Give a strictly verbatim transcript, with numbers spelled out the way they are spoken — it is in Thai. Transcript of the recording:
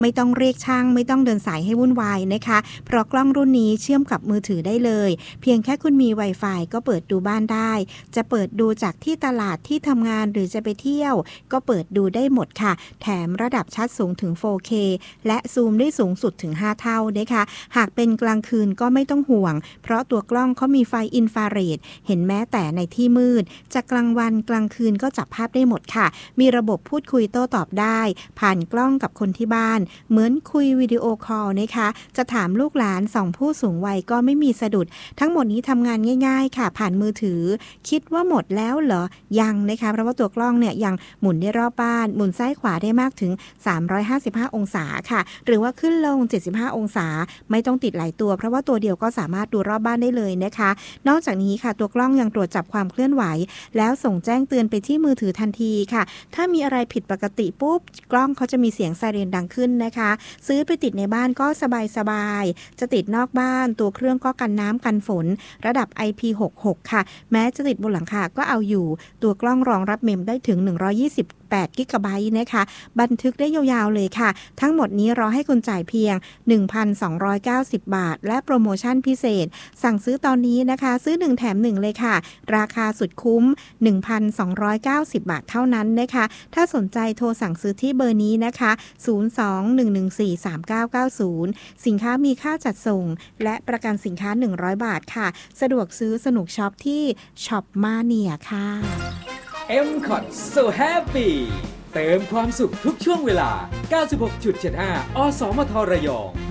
ไม่ต้องเรียกช่างไม่ต้องเดินสายให้วุ่นวายนะคะเพราะกล้องรุ่นนี้เชื่อมกับมือถือได้เลยเพียงแค่คุณมี Wi-Fi ก็เปิดดูบ้านได้จะเปิดดูจากที่ตลาดที่ทำงานหรือจะไปเที่ยวก็เปิดดูได้หมดค่ะแถมระดับชัดสูงถึง โฟร์เค และซูมได้สูงสุดถึงห้าเท่านะคะหากเป็นกลางคืนก็ไม่ต้องห่วงเพราะตัวกล้องเขามีไฟอินฟราเรดเห็นแม้แต่ในที่มืดจะกลางวันกลางคืนก็จับภาพได้หมดค่ะมีระบบพูดคุยโต้ตอบได้ผ่านกล้องกับคนที่บ้านเหมือนคุยวิดีโอคอลนะคะจะถามลูกหลานสองผู้สูงวัยก็ไม่มีสะดุดทั้งหมดนี้ทำงานง่ายๆค่ะผ่านมือถือคิดว่าหมดแล้วเหรอยังนะคะเพราะว่าตัวกล้องเนี่ยยังหมุนได้รอบบ้านหมุนซ้ายขวาได้มากถึงสามร้อยห้าสิบห้าองศาค่ะหรือว่าขึ้นลงเจ็ดสิบห้าองศาไม่ต้องติดหลายตัวเพราะว่าตัวเดียวก็สามารถดูรอบบ้านได้เลยนะคะนอกจากนี้ค่ะตัวกล้องยังตรวจจับความเคลื่อนไหวแล้วส่งแจ้งเตือนไปที่มือถือทันทีค่ะถ้ามีอะไรผิดปกติปุ๊บกล้องเขาจะมีเสียงไซเรนดังขึ้นนะคะซื้อไปติดในบ้านก็สบายๆจะติดนอกบ้านตัวเครื่องก็กันน้ำกันฝนระดับ ไอ พี หกสิบหก ค่ะแม้จะติดบนหลังคาก็เอาอยู่ตัวกล้องรองรับเมมได้ถึงหนึ่งร้อยยี่สิบแปดกิกะไบต์นะคะบันทึกได้ยาวๆเลยค่ะทั้งหมดนี้รอให้คุณจ่ายเพียง หนึ่งพันสองร้อยเก้าสิบ บาทและโปรโมชั่นพิเศษสั่งซื้อตอนนี้นะคะซื้อหนึ่งแถมหนึ่งเลยค่ะราคาสุดคุ้ม หนึ่งพันสองร้อยเก้าสิบ บาทเท่านั้นนะคะถ้าสนใจโทรสั่งซื้อที่เบอร์นี้นะคะศูนย์ สอง หนึ่ง หนึ่ง สี่ สาม เก้า เก้า ศูนย์สินค้ามีค่าจัดส่งและประกันสินค้าหนึ่งร้อยบาทค่ะสะดวกซื้อสนุกช็อปที่ช็อปมาเนียค่ะเอ็ม คอท So Happy เติมความสุขทุกช่วงเวลา เก้าสิบหกจุดเจ็ดห้า อสมทระยอง